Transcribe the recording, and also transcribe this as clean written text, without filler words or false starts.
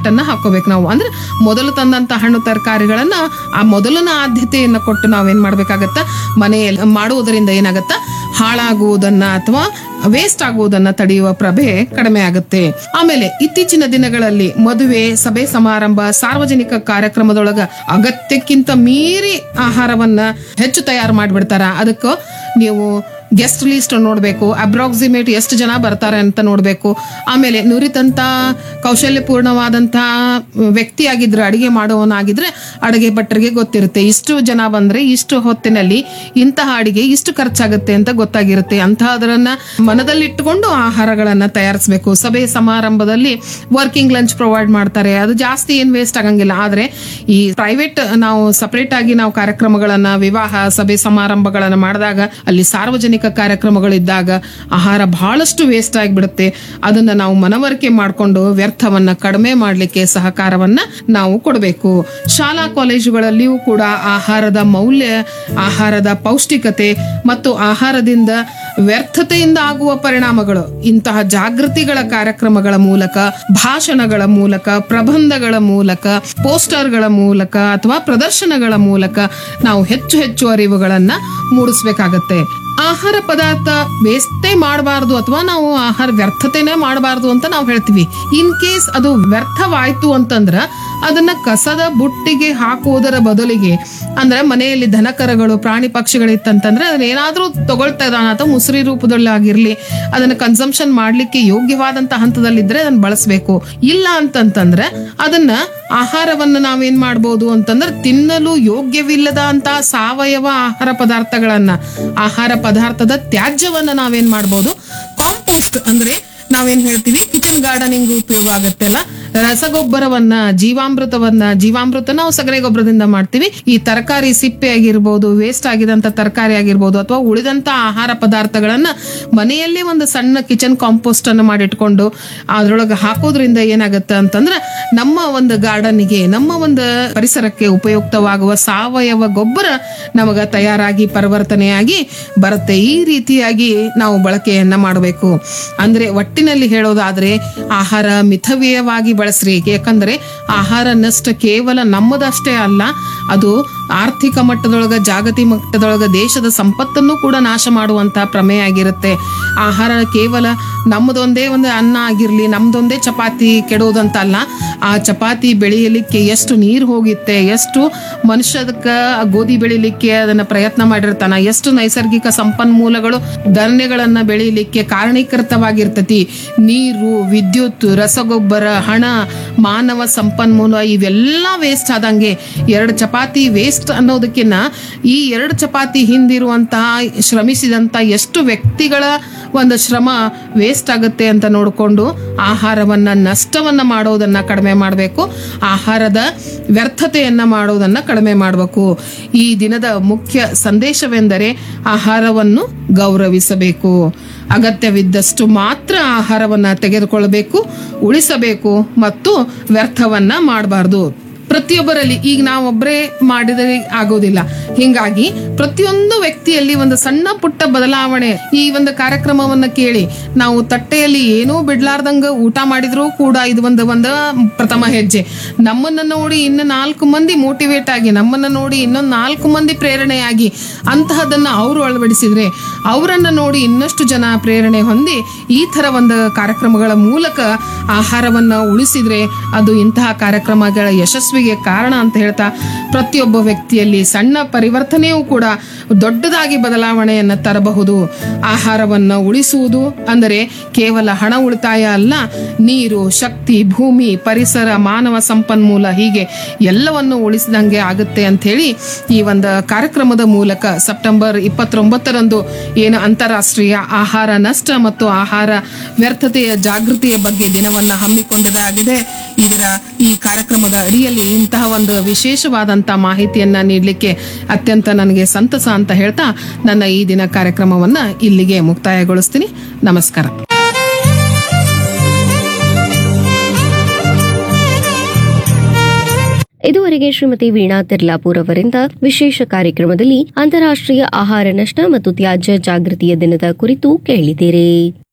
ಅನ್ನ ಹಾಕೋಬೇಕು ನಾವು. ಅಂದ್ರೆ ಮೊದಲು ತಂದಂತ ಹಣ್ಣು ತರಕಾರಿಗಳನ್ನ ಆ ಮೊದಲನ ಆದ್ಯತೆಯನ್ನ ಕೊಟ್ಟು ನಾವೇನ್ ಮಾಡ್ಬೇಕಾಗತ್ತ, ಮನೆಯಲ್ಲಿ ಮಾಡುವುದರಿಂದ ಏನಾಗತ್ತ, ಹಾಳಾಗುವುದನ್ನ ಅಥವಾ ವೇಸ್ಟ್ ಆಗುವುದನ್ನ ತಡೆಯುವ ಪ್ರಭೆ ಕಡಿಮೆ ಆಗುತ್ತೆ. ಆಮೇಲೆ ಇತ್ತೀಚಿನ ದಿನಗಳಲ್ಲಿ ಮದುವೆ, ಸಭೆ ಸಮಾರಂಭ, ಸಾರ್ವಜನಿಕ ಕಾರ್ಯಕ್ರಮದೊಳಗ ಅಗತ್ಯಕ್ಕಿಂತ ಮೀರಿ ಆಹಾರವನ್ನ ಹೆಚ್ಚು ತಯಾರು ಮಾಡ್ಬಿಡ್ತಾರ. ಅದಕ್ಕ ನೀವು ಗೆಸ್ಟ್ ಲೀಸ್ಟ್ ನೋಡ್ಬೇಕು, ಅಪ್ರಾಕ್ಸಿಮೇಟ್ ಎಷ್ಟು ಜನ ಬರ್ತಾರೆ ಅಂತ ನೋಡ್ಬೇಕು. ಆಮೇಲೆ ನುರಿತಂತ ಕೌಶಲ್ಯಪೂರ್ಣವಾದಂತ ವ್ಯಕ್ತಿ ಆಗಿದ್ರೆ, ಅಡಿಗೆ ಮಾಡುವವನಾಗಿದ್ರೆ ಅಡಿಗೆ ಭಟ್ಟರಿಗೆ ಗೊತ್ತಿರುತ್ತೆ, ಇಷ್ಟು ಜನ ಬಂದ್ರೆ ಇಷ್ಟು ಹೊತ್ತಿನಲ್ಲಿ ಇಂತಹ ಅಡಿಗೆ ಇಷ್ಟು ಖರ್ಚಾಗುತ್ತೆ ಅಂತ ಗೊತ್ತಾಗಿರುತ್ತೆ. ಅಂತಹದರನ್ನ ಮನದಲ್ಲಿಟ್ಟುಕೊಂಡು ಆಹಾರಗಳನ್ನ ತಯಾರಿಸಬೇಕು. ಸಭೆ ಸಮಾರಂಭದಲ್ಲಿ ವರ್ಕಿಂಗ್ ಲಂಚ್ ಪ್ರೊವೈಡ್ ಮಾಡ್ತಾರೆ, ಅದು ಜಾಸ್ತಿ ಏನ್ ವೇಸ್ಟ್ ಆಗಂಗಿಲ್ಲ. ಆದ್ರೆ ಈ ಪ್ರೈವೇಟ್ ನಾವು ಸಪರೇಟ್ ಆಗಿ ನಾವು ಕಾರ್ಯಕ್ರಮಗಳನ್ನ, ವಿವಾಹ ಸಭೆ ಸಮಾರಂಭಗಳನ್ನ ಮಾಡಿದಾಗ, ಅಲ್ಲಿ ಸಾರ್ವಜನಿಕ ಕಾರ್ಯಕ್ರಮಗಳಿದ್ದಾಗ ಆಹಾರ ಬಹಳಷ್ಟು ವೇಸ್ಟ್ ಆಗಿಬಿಡುತ್ತೆ. ಅದನ್ನ ನಾವು ಮನವರಿಕೆ ಮಾಡಿಕೊಂಡು ವ್ಯರ್ಥವನ್ನ ಕಡಿಮೆ ಮಾಡಲಿಕ್ಕೆ ಸಹಕಾರವನ್ನ ನಾವು ಕೊಡಬೇಕು. ಶಾಲಾ ಕಾಲೇಜುಗಳಲ್ಲಿಯೂ ಕೂಡ ಆಹಾರದ ಮೌಲ್ಯ, ಆಹಾರದ ಪೌಷ್ಟಿಕತೆ ಮತ್ತು ಆಹಾರದಿಂದ ವ್ಯರ್ಥತೆಯಿಂದ ಆಗುವ ಪರಿಣಾಮಗಳು, ಇಂತಹ ಜಾಗೃತಿಗಳ ಕಾರ್ಯಕ್ರಮಗಳ ಮೂಲಕ, ಭಾಷಣಗಳ ಮೂಲಕ, ಪ್ರಬಂಧಗಳ ಮೂಲಕ, ಪೋಸ್ಟರ್ಗಳ ಮೂಲಕ ಅಥವಾ ಪ್ರದರ್ಶನಗಳ ಮೂಲಕ ನಾವು ಹೆಚ್ಚು ಹೆಚ್ಚು ಅರಿವುಗಳನ್ನ ಮೂಡಿಸ್ಬೇಕಾಗತ್ತೆ. ಆಹಾರ ಪದಾರ್ಥ ವೇಸ್ಟೇ ಮಾಡಬಾರ್ದು ಅಥವಾ ನಾವು ಆಹಾರ ವ್ಯರ್ಥತೆನೇ ಮಾಡಬಾರ್ದು ಅಂತ ನಾವು ಹೇಳ್ತೀವಿ. ಇನ್ ಕೇಸ್ ಅದು ವ್ಯರ್ಥವಾಯ್ತು ಅಂತಂದ್ರ ಅದನ್ನ ಕಸದ ಬುಟ್ಟಿಗೆ ಹಾಕುವುದರ ಬದಲಿಗೆ, ಅಂದ್ರೆ ಮನೆಯಲ್ಲಿ ದನಕರಗಳು, ಪ್ರಾಣಿ ಪಕ್ಷಿಗಳಿತ್ತಂತಂದ್ರೆ ಅದನ್ನ ಏನಾದ್ರೂ ತಗೊಳ್ತಾ ಇದಾನ ಅಥವಾ ಮುಸುರಿ ರೂಪದಲ್ಲಿ ಆಗಿರ್ಲಿ, ಅದನ್ನ ಕನ್ಸಂಪ್ಷನ್ ಮಾಡ್ಲಿಕ್ಕೆ ಯೋಗ್ಯವಾದಂತ ಹಂತದಲ್ಲಿದ್ರೆ ಅದನ್ನ ಬಳಸಬೇಕು. ಇಲ್ಲ ಅಂತಂತಂದ್ರೆ ಅದನ್ನ ಆಹಾರವನ್ನ ನಾವೇನ್ ಮಾಡ್ಬೋದು ಅಂತಂದ್ರೆ, ತಿನ್ನಲು ಯೋಗ್ಯವಿಲ್ಲದ ಅಂತ ಸಾವಯವ ಆಹಾರ ಪದಾರ್ಥಗಳನ್ನ, ಆಹಾರ ಪದಾರ್ಥದ ತ್ಯಾಜ್ಯವನ್ನ ನಾವೇನ್ ಮಾಡ್ಬೋದು, ಕಾಂಪೋಸ್ಟ್ ಅಂದ್ರೆ ನಾವೇನ್ ಹೇಳ್ತೀವಿ ಕಿಚನ್ ಗಾರ್ಡನಿಂಗ್ ಉಪಯೋಗ ಆಗತ್ತೆಲ್ಲ, ರಸಗೊಬ್ಬರವನ್ನ, ಜೀವಾಮೃತ ನಾವು ಸಗರೆ ಗೊಬ್ಬರದಿಂದ ಮಾಡ್ತೀವಿ. ಈ ತರಕಾರಿ ಸಿಪ್ಪೆ ಆಗಿರ್ಬೋದು, ವೇಸ್ಟ್ ಆಗಿದಂತ ತರಕಾರಿ ಆಗಿರ್ಬೋದು ಅಥವಾ ಉಳಿದಂತ ಆಹಾರ ಪದಾರ್ಥಗಳನ್ನ ಮನೆಯಲ್ಲಿ ಒಂದು ಸಣ್ಣ ಕಿಚನ್ ಕಾಂಪೋಸ್ಟ್ ಅನ್ನು ಮಾಡಿಟ್ಕೊಂಡು ಅದ್ರೊಳಗೆ ಹಾಕೋದ್ರಿಂದ ಏನಾಗತ್ತೆ ಅಂತಂದ್ರೆ ನಮ್ಮ ಒಂದು ಗಾರ್ಡನ್ಗೆ, ನಮ್ಮ ಒಂದು ಪರಿಸರಕ್ಕೆ ಉಪಯುಕ್ತವಾಗುವ ಸಾವಯವ ಗೊಬ್ಬರ ನಮಗ ತಯಾರಾಗಿ ಪರಿವರ್ತನೆಯಾಗಿ ಬರುತ್ತೆ. ಈ ರೀತಿಯಾಗಿ ನಾವು ಬಳಕೆಯನ್ನ ಮಾಡಬೇಕು. ಅಂದ್ರೆ ಒಟ್ಟಿನಲ್ಲಿ ಹೇಳೋದಾದ್ರೆ ಆಹಾರ ಮಿತವ್ಯಯವಾಗಿ ಬಳಸ್ರಿ. ಯಾಕಂದ್ರೆ ಆಹಾರ ನಷ್ಟ ಕೇವಲ ನಮ್ಮದಷ್ಟೇ ಅಲ್ಲ, ಅದು ಆರ್ಥಿಕ ಮಟ್ಟದೊಳಗ, ಜಾಗತಿಕ ಮಟ್ಟದೊಳಗ ದೇಶದ ಸಂಪತ್ತನ್ನು ಕೂಡ ನಾಶ ಮಾಡುವಂತ ಪ್ರಮೇಯ ಆಗಿರುತ್ತೆ. ಆಹಾರ ಕೇವಲ ನಮ್ಮದೊಂದೇ ಒಂದು ಅನ್ನ ಆಗಿರ್ಲಿ, ನಮ್ದೊಂದೇ ಚಪಾತಿ ಕೆಡೋದಂತ ಅಲ್ಲ, ಆ ಚಪಾತಿ ಬೆಳೆಯಲಿಕ್ಕೆ ಎಷ್ಟು ನೀರು ಹೋಗುತ್ತೆ, ಎಷ್ಟು ಮನುಷ್ಯದಕ್ಕ ಗೋಧಿ ಬೆಳಿಲಿಕ್ಕೆ ಅದನ್ನ ಪ್ರಯತ್ನ ಮಾಡಿರ್ತಾನ, ಎಷ್ಟು ನೈಸರ್ಗಿಕ ಸಂಪನ್ಮೂಲಗಳು ಧಾನ್ಯಗಳನ್ನ ಬೆಳೀಲಿಕ್ಕೆ ಕಾರಣೀಕೃತವಾಗಿರ್ತತಿ. ನೀರು, ವಿದ್ಯುತ್, ರಸಗೊಬ್ಬರ, ಹಣ, ಮಾನವ ಸಂಪನ್ಮೂಲ ಇವೆಲ್ಲ ವೇಸ್ಟ್ ಆದಂಗೆ 2 ಚಪಾತಿ ವೇಸ್ಟ್ ಅನ್ನೋದಕ್ಕಿಂತ ಈ 2 ಚಪಾತಿ ಹಿಂದಿರುವಂತಹ ಶ್ರಮಿಸಿದಂತ ಎಷ್ಟು ವ್ಯಕ್ತಿಗಳ ಒಂದು ಶ್ರಮ ವೇಸ್ಟ್ ಆಗುತ್ತೆ ಅಂತ ನೋಡಿಕೊಂಡು ಆಹಾರವನ್ನ, ನಷ್ಟವನ್ನ ಮಾಡೋದನ್ನ ಕಡಿಮೆ ಮಾಡಬೇಕು. ಆಹಾರದ ವ್ಯರ್ಥತೆಯನ್ನ ಮಾಡೋದನ್ನ ಕಡಿಮೆ ಮಾಡಬೇಕು. ಈ ದಿನದ ಮುಖ್ಯ ಸಂದೇಶವೆಂದರೆ ಆಹಾರವನ್ನು ಗೌರವಿಸಬೇಕು. ಅಗತ್ಯವಿದ್ದಷ್ಟು ಮಾತ್ರ ಆಹಾರವನ್ನ ತೆಗೆದುಕೊಳ್ಳಬೇಕು, ಉಳಿಸಬೇಕು ಮತ್ತು ವ್ಯರ್ಥವನ್ನ ಮಾಡಬಾರ್ದು. ಪ್ರತಿಯೊಬ್ಬರಲ್ಲಿ ಈಗ ನಾವೊಬ್ಬರೇ ಮಾಡಿದರೆ ಆಗೋದಿಲ್ಲ. ಹಿಂಗಾಗಿ ಪ್ರತಿಯೊಂದು ವ್ಯಕ್ತಿಯಲ್ಲಿ ಒಂದು ಸಣ್ಣ ಪುಟ್ಟ ಬದಲಾವಣೆ, ಈ ಒಂದು ಕಾರ್ಯಕ್ರಮವನ್ನ ಕೇಳಿ ನಾವು ತಟ್ಟೆಯಲ್ಲಿ ಏನೂ ಬಿಡ್ಲಾರ್ದಂಗ ಊಟ ಮಾಡಿದ್ರೂ ಕೂಡ ಇದು ಒಂದು ಪ್ರಥಮ ಹೆಜ್ಜೆ. ನಮ್ಮನ್ನ ನೋಡಿ ಇನ್ನು 4 ಮಂದಿ ಮೋಟಿವೇಟ್ ಆಗಿ, ನಮ್ಮನ್ನ ನೋಡಿ ಇನ್ನೊಂದು 4 ಮಂದಿ ಪ್ರೇರಣೆಯಾಗಿ ಅಂತಹದನ್ನ ಅವರು ಅಳವಡಿಸಿದ್ರೆ, ಅವರನ್ನ ನೋಡಿ ಇನ್ನಷ್ಟು ಜನ ಪ್ರೇರಣೆ ಹೊಂದಿ ಈ ತರ ಒಂದು ಕಾರ್ಯಕ್ರಮಗಳ ಮೂಲಕ ಆಹಾರವನ್ನ ಉಳಿಸಿದ್ರೆ ಅದು ಇಂತಹ ಕಾರ್ಯಕ್ರಮಗಳ ಯಶಸ್ವಿಗೆ ಕಾರಣ ಅಂತ ಹೇಳ್ತಾ, ಪ್ರತಿಯೊಬ್ಬ ವ್ಯಕ್ತಿಯಲ್ಲಿ ಸಣ್ಣ ಪರಿವರ್ತನೆಯೂ ಕೂಡ ದೊಡ್ಡದಾಗಿ ಬದಲಾವಣೆಯನ್ನ ತರಬಹುದು. ಆಹಾರವನ್ನ ಉಳಿಸುವುದು ಅಂದರೆ ಕೇವಲ ಹಣ ಉಳಿತಾಯ ಅಲ್ಲ, ನೀರು, ಶಕ್ತಿ, ಭೂಮಿ, ಪರಿಸರ, ಮಾನವ ಸಂಪನ್ಮೂಲ ಹೀಗೆ ಎಲ್ಲವನ್ನು ಉಳಿಸಿದಂಗೆ ಆಗುತ್ತೆ ಅಂತ ಹೇಳಿ ಈ ಒಂದು ಕಾರ್ಯಕ್ರಮದ ಮೂಲಕ ಸೆಪ್ಟೆಂಬರ್ 29ರಂದು ಏನು ಅಂತಾರಾಷ್ಟ್ರೀಯ ಆಹಾರ ನಷ್ಟ ಮತ್ತು ಆಹಾರ ವ್ಯರ್ಥತೆಯ ಜಾಗೃತಿಯ ಬಗ್ಗೆ ದಿನವನ್ನ ಹಮ್ಮಿಕೊಂಡದಾಗಿದೆ. ಈ ಕಾರ್ಯಕ್ರಮದ ಅಡಿಯಲ್ಲಿ ಇಂತಹ ಒಂದು ವಿಶೇಷವಾದಂತಹ ಮಾಹಿತಿಯನ್ನ ನೀಡಲಿಕ್ಕೆ ಅತ್ಯಂತ ನನಗೆ ಸಂತಸ ಅಂತ ಹೇಳ್ತಾ ನನ್ನ ಈ ದಿನ ಕಾರ್ಯಕ್ರಮವನ್ನ ಇಲ್ಲಿಗೆ ಮುಕ್ತಾಯಗೊಳಿಸ್ತೀನಿ. ನಮಸ್ಕಾರ. ಇದುವರೆಗೆ ಶ್ರೀಮತಿ ವೀಣಾ ತಿರ್ಲಾಪುರ್ ಅವರಿಂದ ವಿಶೇಷ ಕಾರ್ಯಕ್ರಮದಲ್ಲಿ ಅಂತಾರಾಷ್ಟ್ರೀಯ ಆಹಾರ ನಷ್ಟ ಮತ್ತು ತ್ಯಾಜ್ಯ ಜಾಗೃತಿಯ ದಿನದ ಕುರಿತು ಕೇಳಿದಿರಿ.